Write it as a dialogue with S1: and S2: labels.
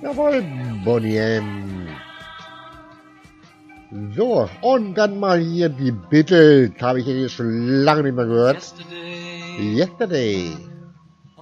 S1: Jawohl, Bonnie M. So, und dann mal hier die Beatles. Habe ich ja schon lange nicht mehr gehört. Yesterday.